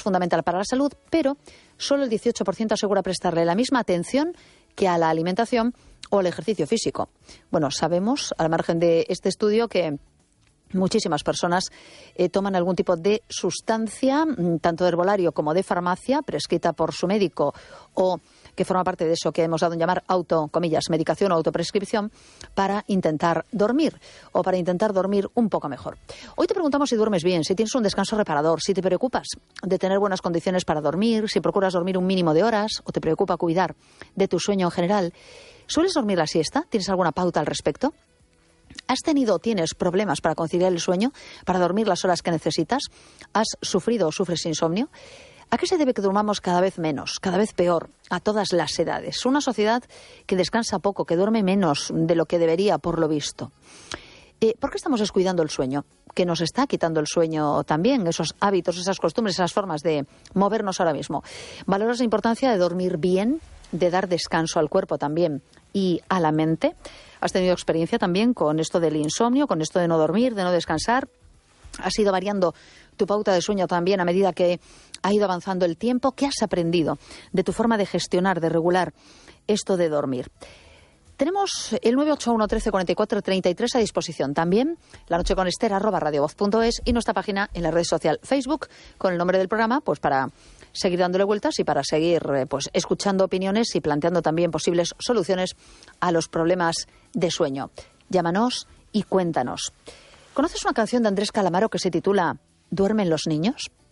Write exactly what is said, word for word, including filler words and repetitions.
fundamental para la salud, pero solo el dieciocho por ciento asegura prestarle la misma atención que a la alimentación o al ejercicio físico. Bueno, sabemos, al margen de este estudio, que muchísimas personas eh, toman algún tipo de sustancia, tanto de herbolario como de farmacia, prescrita por su médico o que forma parte de eso que hemos dado en llamar auto, comillas, medicación o autoprescripción, para intentar dormir o para intentar dormir un poco mejor. Hoy te preguntamos si duermes bien, si tienes un descanso reparador, si te preocupas de tener buenas condiciones para dormir, si procuras dormir un mínimo de horas o te preocupa cuidar de tu sueño en general. ¿Sueles dormir la siesta? ¿Tienes alguna pauta al respecto? ¿Has tenido o tienes problemas para conciliar el sueño, para dormir las horas que necesitas? ¿Has sufrido o sufres insomnio? ¿A qué se debe que durmamos cada vez menos, cada vez peor, a todas las edades? Una sociedad que descansa poco, que duerme menos de lo que debería, por lo visto. Eh, ¿Por qué estamos descuidando el sueño? Que nos está quitando el sueño también, esos hábitos, esas costumbres, esas formas de movernos ahora mismo. ¿Valoras la importancia de dormir bien, de dar descanso al cuerpo también y a la mente? ¿Has tenido experiencia también con esto del insomnio, con esto de no dormir, de no descansar? ¿Has ido variando tu pauta de sueño también a medida que ha ido avanzando el tiempo? ¿Qué has aprendido de tu forma de gestionar, de regular esto de dormir? Tenemos el nueve ocho uno, trece, cuarenta y cuatro, treinta y tres a disposición. También la noche con Esther, arroba radiovoz punto es, y nuestra página en la red social Facebook con el nombre del programa, pues para seguir dándole vueltas y para seguir pues escuchando opiniones y planteando también posibles soluciones a los problemas de sueño. Llámanos y cuéntanos. ¿Conoces una canción de Andrés Calamaro que se titula ¿Duermen los niños?